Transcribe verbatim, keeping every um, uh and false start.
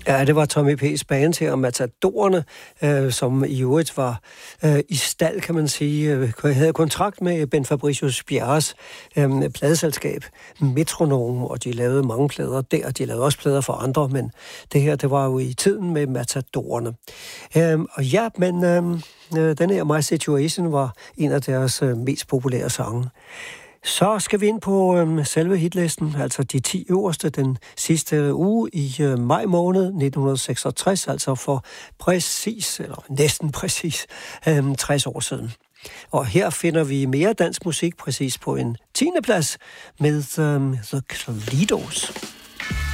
Ja, det var Tommy P's band her, og Matadorerne, øh, som i øvrigt var øh, i stald, kan man sige, øh, havde kontrakt med Ben Fabricius Bjerres øh, pladeselskab, Metronome, og de lavede mange plader der, de lavede også plader for andre, men det her, det var jo i tiden med Matadorerne. Øh, og ja, men øh, den her My Situation var en af deres øh, mest populære sange. Så skal vi ind på øhm, selve hitlisten, altså de ti øverste den sidste uge i øh, maj måned nitten seksogtres, altså for præcis, eller næsten præcis, øhm, tres år siden. Og her finder vi mere dansk musik præcis på en tiende plads med øhm, The Cledos.